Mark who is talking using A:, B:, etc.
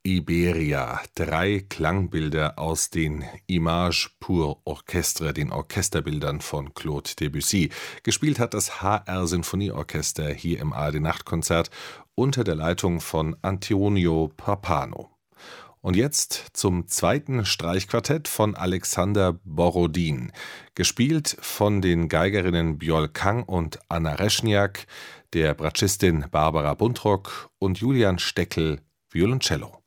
A: Iberia, 3 Klangbilder aus den Images pour Orchestre, den Orchesterbildern von Claude Debussy. Gespielt hat das HR-Sinfonieorchester hier im ARD-Nachtkonzert unter der Leitung von Antonio Pappano. Und jetzt zum zweiten Streichquartett von Alexander Borodin, gespielt von den Geigerinnen Bjol Kang und Anna Reschniak, der Bratschistin Barbara Buntrock und Julian Steckel, Violoncello.